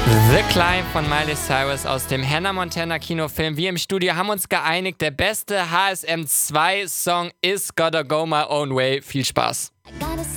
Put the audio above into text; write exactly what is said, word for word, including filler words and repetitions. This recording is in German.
The Climb von Miley Cyrus aus dem Hannah Montana Kinofilm. Wir im Studio haben uns geeinigt, der beste H S M zwei Song ist Gotta Go My Own Way. Viel Spaß.